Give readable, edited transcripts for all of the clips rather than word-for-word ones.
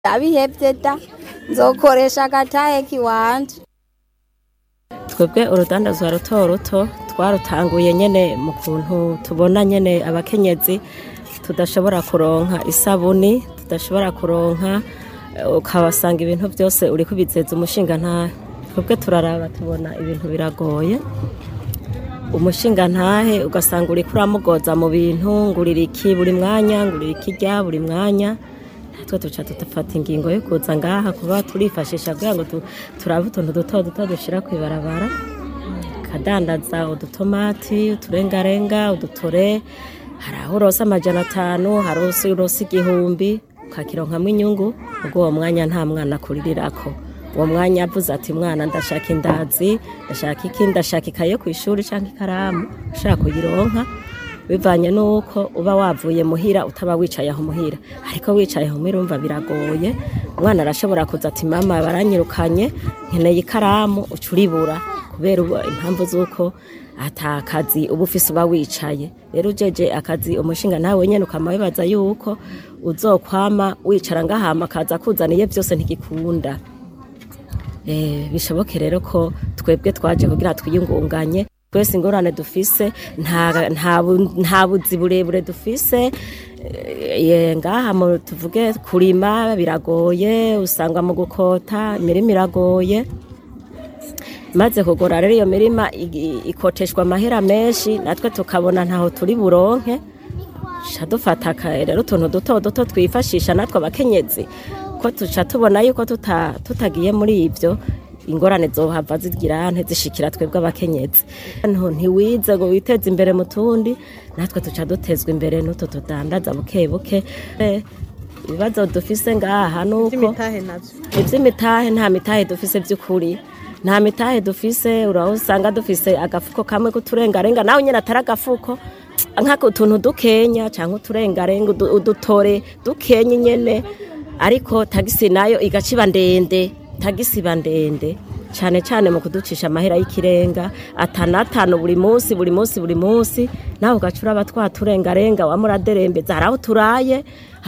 Ndabihevye da nzokoresha agatahe kiwanje. Twebwe urudandazwa ruto ruto twarutanguye nyene mu kuntu tubona nyene abakenyezi tudashobora kuronka isabuni, tudashobora kuronka ukabasanga ibintu byose uri kubizeza umushinga ntahe. Twebwe turaraba tubona ibintu biragoye. Umushinga ntahe ugasanga uri kuramugoza mu bintu ngurira iki buri mwanya, ngurira ikirya buri mwanya. Twe tuca tutafata ingingo yo kuza ngaha kuba turifashisha kugira ngo turabe utuntu duto duto dushira kwibarabara, kadandaza udutomati, uturengarenga, udutore, haraho urosa 500, harosi urosi 1000, ukakironkamwo inyungu. Ubwo uwo mwanya nta mwana kuririrako. Uwo mwanya avuze ati mwana ndashaka indazi, ndashaka iki, ndashaka ikaye ku ishuri canke ikaramu, ushaka kuyironka bivanye nuko uba wavuye muhira utaba wicaye aho muhira. Ariko wicaye aho muhira umva biragoye. Umwana arashobora kuza ati mama baranyirukanye nkeneye ikaramu ucuribura kubera impamvu zuko atakazi uba ufise uba wicaye. Rero ujeje akazi umushinga nawe nyene ukamabibaza yuko uzokwama wicara ngahama kaza kuzaniye byose ntigikunda. Bishoboke rero ko twebwe twaje kugira twiyungunganye. Twese ingorane dufise nta buzi burebure dufise. Ngaha tuvuge kurima biragoye, usanga mu gukota imirima iragoye. Maze kugora rero iyo mirima ikoteshwa amahera menshi, natwe tukabona ntaho turi buronke. Dufata rero utuntu duto duto twifashisha natwe abakenyezi ko tuca tubona yuko tutagiye muri ibyo ingorane zohava zigira ntizishikira twebwe abakenyezi. Ntiwize ngo witeze imbere mu tundi, natwe tuca dutezwa imbere n'uto tudandaza buke buke. Ibibazo dufise ngaha nuko ivy'imitahe nta mitahe dufise by'ukuri, nta mitahe dufise. Urahusanga dufise agafuko kamwe kuturengarenga, nawe nyene atari agafuko nkako utuntu dukenya canke uturengarenga udutore dukenye nyene. Ariko tagisi nayo igaciba ndende, tagisi bandende cyane cyane mu kuducisha amahera y'ikirenga 5 buri munsi naho gacura abatwaturengarenga wa muraderembeza. Haraho turaye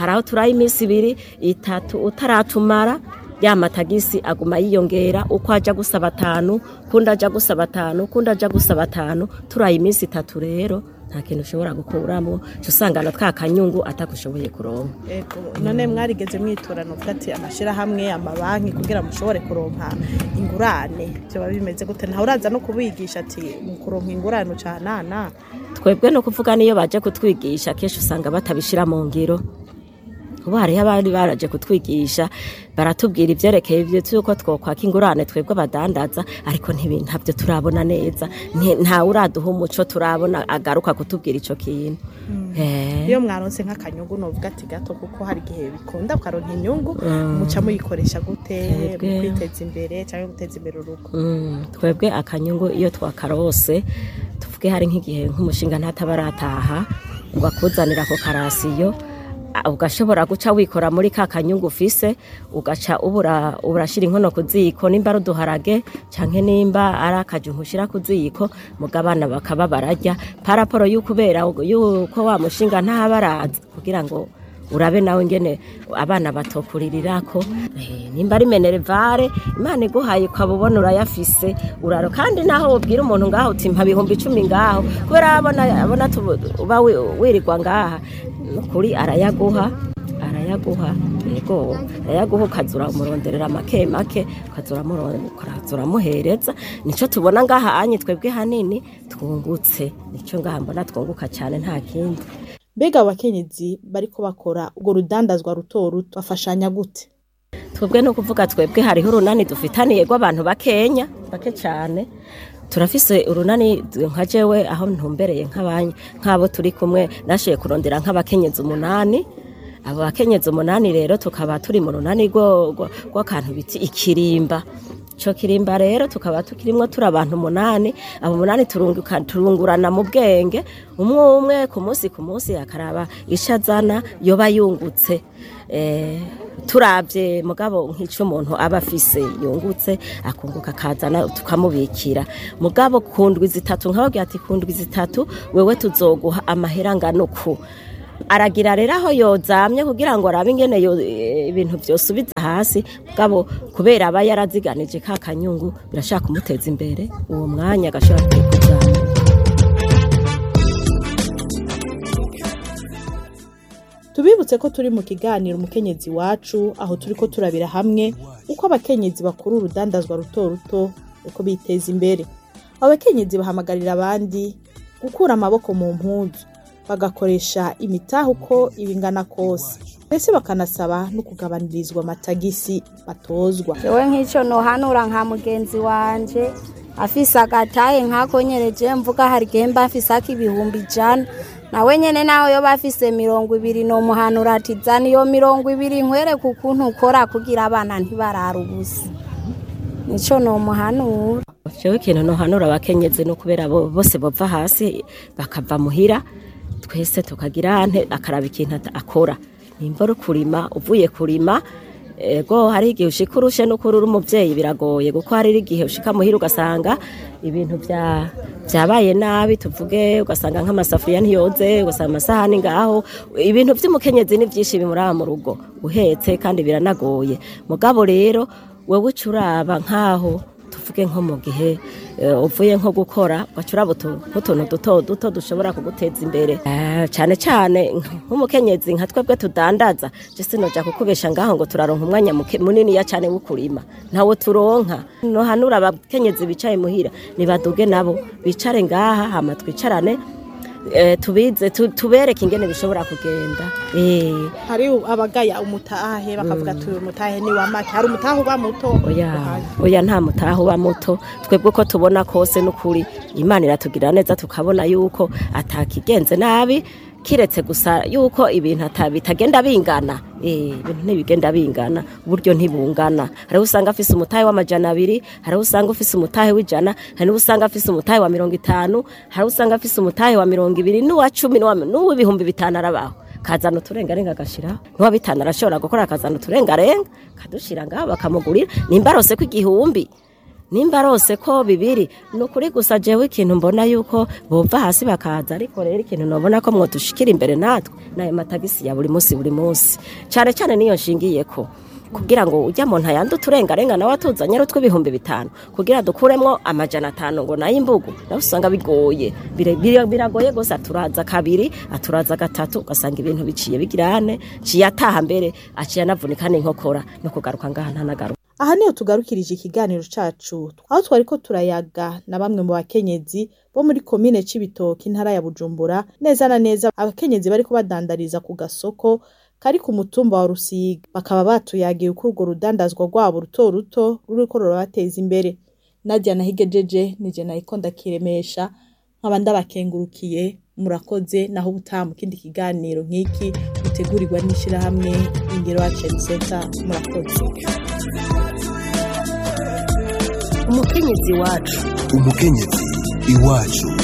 iminsi 2 3 utaratumara ya matagisi aguma yiyongera uko aja gusaba 5 kunda aja gusaba 5 kunda aja gusaba 5 turaye iminsi 3 rero nta kintu ushobora gukuramo usangana twakanyungu atakushoboye kuronka. None mwarigeze mwitorano ufati amashira hamwe amabanki kugira mushobore kuronka ingurane byo babimeze gute? Nta uraza no kubigisha ati mu kuronka ingurane ucanana? Twebwe no kuvuga niyo baje kutwigisha kesho usanga batabishira mu ngiro. Ubu hariho abandi baraje kutwigisha baratubwira ivyerekeye ivyo tuko twokwaka ingurane twebwe abadandaza, ariko ntabyo turabona neza. Nta uraduha umuco turabona agaruka kutubwira ico kintu. Iyo mwaronse nk'akanyungu novuga ati gato kuko hari gihe bikunda ukaronka inyungu muca muyikoresha gute mu kwiteza imbere cyangwa guteza imbere urugo? Twebwe akanyungu iyo twakarose tuvuge hari nk'igihe nk'umushinga ntatabarataha ugakuzanira ko karasiyo, ugashobora guca wikora muri ka kanyungu ufise, ugaca urashira inkono kuziko nimba ruduharage canke nimba arakajungu ushira kuziko mugabana bakaba barajya paraporo y'ukubera yuko wa mushinga ntabaraza kugira ngo urabe nawe ngene abana batokuririrako. Nimba ari menerevare Imana iguhaye ukabubona urayafise uraro, kandi naho ubwira umuntu ngaho uti mpa 10,000 ngaho kubera abona uba wirirwa ngaha kuri arayaguha yego arayaguha ukazura umuronderera make ukazura muhereza. Nico tubona ngaha anye twebwe hanini twungutse, nico ngaha mbona twunguka cyane nta kindi. Mbega abakenyezi bariko bakora ubwo rudandazwa ruto ruto bafashanya gute? Twebwe no kuvuga twebwe hariho urunani dufitaniye rw'abantu bakenya bake cyane. Turafise urunani nka jewe aho ntumbereye nk'abo turi kumwe nashiye kurondera nk'abakenyezi 8. Abo bakenyezi 8 rero tukaba turi mu runani rw'akantu biti ikirimba. Ico kirimba rero tukaba tukirimwo turi abantu 8. Abo 8 turungurana mu bwenge, umwe ku munsi akaraba ishazana yoba yungutse. Turavye mugabo nk'ico umuntu aba afise yungutse akunguka kazana tukamubikira. Mugabo kundwi 3 nkababwiye ati kundwi 3 wewe tuzoguha amahera ngano ku aragira rero aho yozamye kugira ngo arabe ingene ibintu vyosubiza hasi mugabo kubera aba yaraziganije ka kanyungu birashaka kumuteza imbere uwo mwanya agashobora kuzamura. Tubibutse ko turi mu kiganiro umukenyezi wacu aho turiko turabira hamwe uko abakenyezi bakuru urudandazwa ruto ruto uko biteza imbere. Abakenyezi bahamagarira abandi gukura amaboko mu mpuzu bagakoresha imitaho uko ibingana kose mbese bakanasaba no kugabanirizwa amatagisi batozwa. Jewe nk'icyo nohanura nka mugenzi wanje afise agataye nkako nyereje mvuga hari gemba afise ak'ibihumbi 100 nawe nyene nawe yo bafise 200 no muhanura ati zani yo 200 nkwere kukuntu ukora kugira abana ntibarara ubusa. Nico no muhanura. Jewe kintu nohanura abakenyezi no kubera bose bova hasi bakava muhira twese tukagira akaraba ikintu akora. Nimba kurima uvuye kurima ego hari igihe ushikurushe no kurura umuvyeyi biragoye kuko hari igihe ushika muhira ugasanga ibintu byabaye nabi tuvuge ugasanga nk'amasafuriya ntiyoze ugasanga amasahani ngaho ibintu vy'umukenyezi ni vyinshi bimuraba mu rugo uhetse kandi biranagoye mugabo rero wewe ucuraba nkaho tuvuge nko mu gihe uvuye nko gukora ugacuraba utuntu duto dushobora kuguteza imbere cyane cyane nk'umukenyezi nka twebwe tudandaza je sinoja kukubesha ngaho ngo turaronka umwanya munini ya cyane wukurima ntawo turonka no hanura abakenyezi bicaye muhira nibaduge nabo bicare ngaha hama twicarane tubize tubereke ingene bishobora kugenda. Hari abagaya umutahe bakavuga tu umutahe ni wa make hari umutahe uba muto. Oya nta mutahe uba muto twebwe ko tubona kose n'ukuri Imana iratugira neza tukabona yuko atakigenze nabi kiretse gusa yuko ibintu bitagenda bingana ibintu ntibigenda bingana uburyo ntibungana. Hari usanga afise umutahe w'200 hari usanga ufise umutahe w'100 hari usanga afise umutahe wa 50 hari usanga afise umutahe wa 20 n'uwa 10 n'uw'ibihumbi 5 arabaho kazana uturengarenga agashira n'uwa 5 arashobora gukora kazana uturengarenga kadushira ngaho bakamugurira nimba rose ko igihumbi nimba rose ko 2 nukuri gusa jewe ikintu mbona yuko bova hasi bakaza ariko rero ikintu nobona ko mwo dushikira imbere natwe naye matagisi ya buri munsi cyane cyane niyo nshingiye ko kugira ngo ujya mu ntayandi uturengarenga nawe atuzanye rutwe 500 kugira dukuremwo 500 ngo nayo imbugu nawe usanga bigoye biragoye gose aturaza 2 aturaza 3 ugasanga ibintu biciye bigirane ciyataha mbere aciye navunika n'inkokora no kugaruka ngaha ntanagaruka. Aha niyo tugarukirije ikiganiro cacu aho twariko turayaga na bamwe mu bakenyezi bo muri komine Cibitoke intara ya Bujumbura neza na neza abakenyezi bariko badandariza ku gasoko kari ku mutumba wa Rusiga bakaba batuyagiye uko urwo rudandazwa rwabo ruto ruto ruriko rurabateza imbere. Nadia Nahigejeje nije nayikonda kiremesha nk'abandi abakengurukiye murakoze naho ubutaha mu kindi kiganiro nk'iki gutegurirwa n'ishira hamwe Ingero Action Center murakoze. Umukenyezi wacu umukenyezi iwacu.